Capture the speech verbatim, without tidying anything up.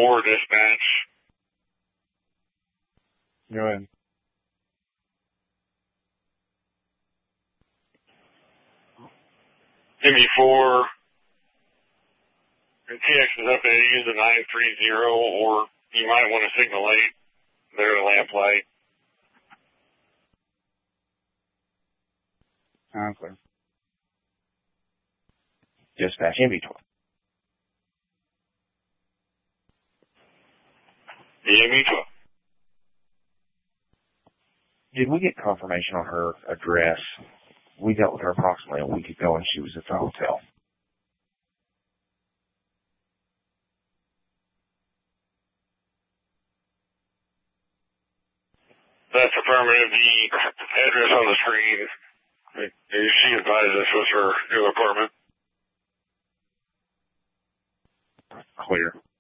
four, dispatch. Go ahead. M E four. And T X is up there. Use the nine three zero, or you might want to signal eight. They're a lamp light. Sounds clear. Dispatch inventory. The M E twelve. Did we get confirmation on her address? We dealt with her approximately a week ago, and she was at the hotel. That's affirmative. The address on the screen, she advised us was her new apartment. Clear.